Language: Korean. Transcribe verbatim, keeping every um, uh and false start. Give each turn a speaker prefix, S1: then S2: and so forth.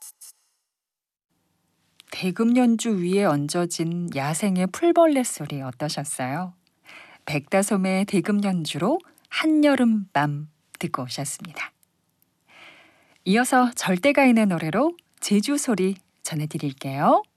S1: 대금 연주 위에 얹어진 야생의 풀벌레 소리 어떠셨어요? 백다솜의 대금 연주로 한여름밤 듣고 오셨습니다. 이어서 절대가 있는 노래로 제주 소리 전해드릴게요.